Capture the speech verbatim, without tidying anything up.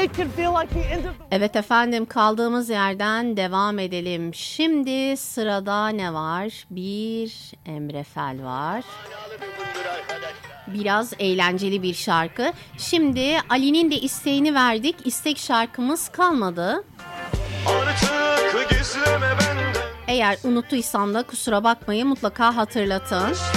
Evet efendim, kaldığımız yerden devam edelim. Şimdi sırada ne var? Bir Emre Fel var. Biraz eğlenceli bir şarkı. Şimdi Ali'nin de isteğini verdik. İstek şarkımız kalmadı. Eğer unuttuysam da kusura bakmayın, mutlaka hatırlatın.